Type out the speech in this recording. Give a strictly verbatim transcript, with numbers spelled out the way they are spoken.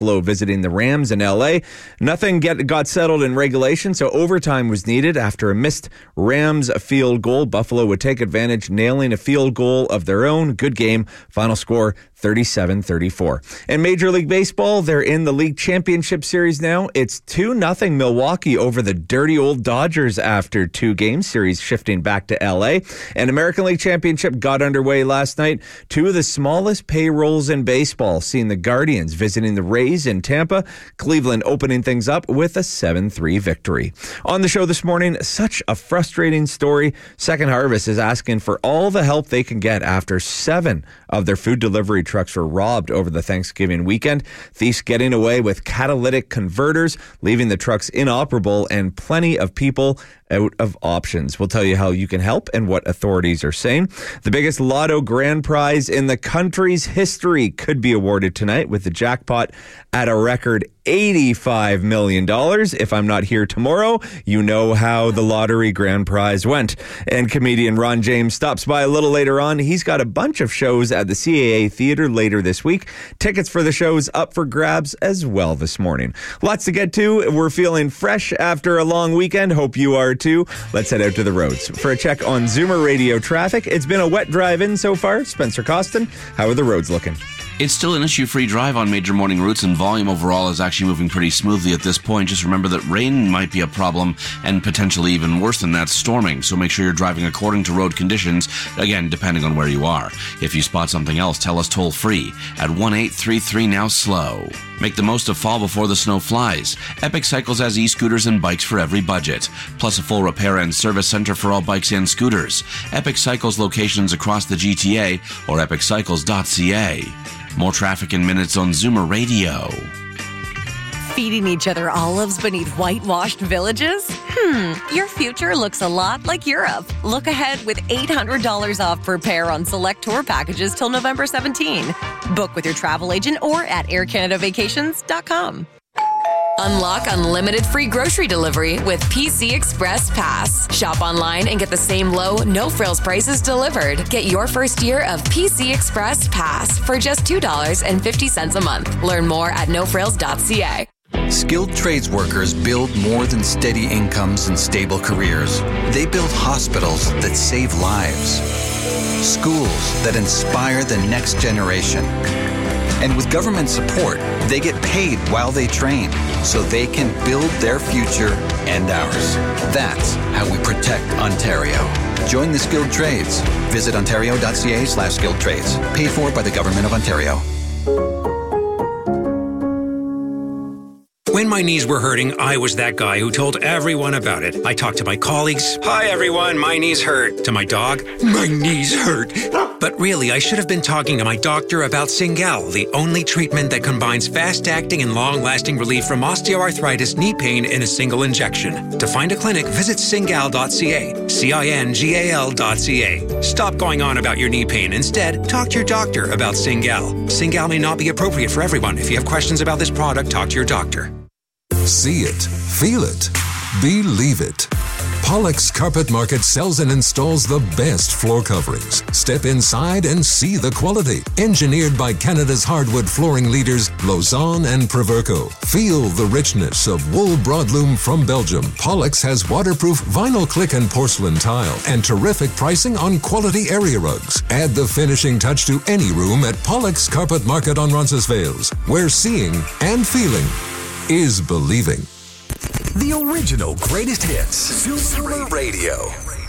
Buffalo visiting the Rams in L A. Nothing get, got settled in regulation, so overtime was needed. After a missed Rams field goal, Buffalo would take advantage, nailing a field goal of their own. Good game. Final score, thirty-seven thirty-four. In Major League Baseball, they're in the league championship series now. It's two nothing Milwaukee over the dirty old Dodgers after two games, series shifting back to L A. And American League Championship got underway last night. Two of the smallest payrolls in baseball, seeing the Guardians visiting the Rays in Tampa, Cleveland opening things up with a seven three victory. On the show this morning, such a frustrating story. Second Harvest is asking for all the help they can get after seven of their food delivery trucks were robbed over the Thanksgiving weekend. Thieves getting away with catalytic converters, leaving the trucks inoperable, and plenty of people out of options. We'll tell you how you can help and what authorities are saying. The biggest lotto grand prize in the country's history could be awarded tonight, with the jackpot at a record eighty-five million dollars. If I'm not here tomorrow, you know how the lottery grand prize went. And comedian Ron James stops by a little later on. He's got a bunch of shows at the C A A Theatre later this week. Tickets for the shows up for grabs as well this morning. Lots to get to. We're feeling fresh after a long weekend. Hope you are too. Let's head out to the roads for a check on Zoomer Radio traffic. It's been a wet drive-in so far. Spencer Costin, how are the roads looking? It's still an issue-free drive on major morning routes, and volume overall is actually moving pretty smoothly at this point. Just remember that rain might be a problem, and potentially even worse than that, storming. So make sure you're driving according to road conditions, again, depending on where you are. If you spot something else, tell us toll-free at one eight three three now slow. Make the most of fall before the snow flies. Epic Cycles has e-scooters and bikes for every budget, plus a full repair and service center for all bikes and scooters. Epic Cycles locations across the G T A or epic cycles dot c a. More traffic in minutes on Zoomer Radio. Feeding each other olives beneath whitewashed villages? Hmm, your future looks a lot like Europe. Look ahead with eight hundred dollars off per pair on select tour packages till November seventeenth. Book with your travel agent or at air canada vacations dot com. Unlock unlimited free grocery delivery with P C Express Pass. Shop online and get the same low, no-frills prices delivered. Get your first year of P C Express Pass for just two dollars and fifty cents a month. Learn more at no frills dot c a. Skilled trades workers build more than steady incomes and stable careers. They build hospitals that save lives, schools that inspire the next generation. And with government support, they get paid while they train, so they can build their future and ours. That's how we protect Ontario. Join the skilled trades. Visit ontario dot c a slash skilled trades. Paid for by the Government of Ontario. When my knees were hurting, I was that guy who told everyone about it. I talked to my colleagues. Hi, everyone. My knees hurt. To my dog. My knees hurt. But really, I should have been talking to my doctor about Cingal, the only treatment that combines fast-acting and long-lasting relief from osteoarthritis knee pain in a single injection. To find a clinic, visit cingal dot c a. C I N G A L dot C A. Stop going on about your knee pain. Instead, talk to your doctor about Cingal. Cingal may not be appropriate for everyone. If you have questions about this product, talk to your doctor. See it, feel it, believe it. Pollock's Carpet Market sells and installs the best floor coverings. Step inside and see the quality. Engineered by Canada's hardwood flooring leaders, Lausanne and Proverco. Feel the richness of wool broadloom from Belgium. Pollock's has waterproof vinyl click and porcelain tile and terrific pricing on quality area rugs. Add the finishing touch to any room at Pollock's Carpet Market on Roncesvalles, where seeing and feeling is believing. The original greatest hits. Zoomer Radio.